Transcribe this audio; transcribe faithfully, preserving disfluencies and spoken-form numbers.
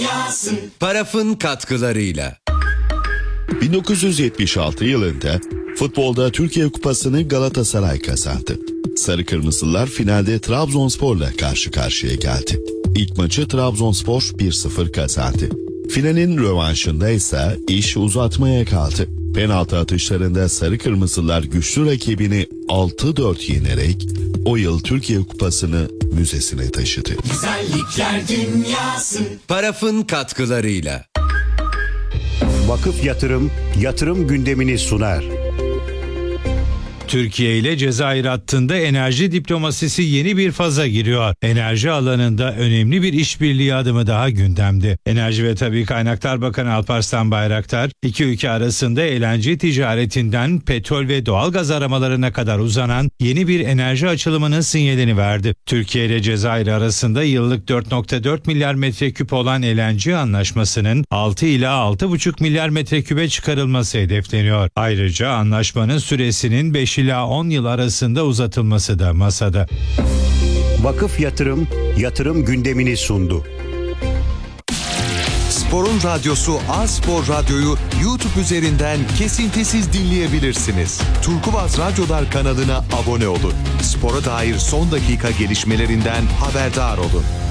Paraf'ın katkılarıyla. bin dokuz yüz yetmiş altı yılında futbolda Türkiye Kupası'nı Galatasaray kazandı. Sarı Kırmızılar finalde Trabzonspor'la karşı karşıya geldi. İlk maçı Trabzonspor bir sıfır kazandı. Finalin rövanşında ise iş uzatmaya kaldı. Penaltı atışlarında Sarı Kırmızılar güçlü rakibini altı dört yenerek o yıl Türkiye Kupası'nı müzesine taşıdı. Güzellikler dünyası. Paraf'ın katkılarıyla. Vakıf Yatırım, yatırım gündemini sunar. Türkiye ile Cezayir hattında enerji diplomasisi yeni bir faza giriyor. Enerji alanında önemli bir işbirliği adımı daha gündemde. Enerji ve Tabii Kaynaklar Bakanı Alparslan Bayraktar, iki ülke arasında L N G ticaretinden petrol ve doğalgaz aramalarına kadar uzanan yeni bir enerji açılımının sinyalini verdi. Türkiye ile Cezayir arasında yıllık dört virgül dört milyar metreküp olan L N G anlaşmasının altı ila altı virgül beş milyar metrekübe çıkarılması hedefleniyor. Ayrıca anlaşmanın süresinin beş ila on yıl arasında uzatılması da masada. Vakıf Yatırım, yatırım gündemini sundu. Spor'un radyosu A-Spor Radyo'yu YouTube üzerinden kesintisiz dinleyebilirsiniz. Turkuaz Radyolar kanalına abone olun. Spora dair son dakika gelişmelerinden haberdar olun.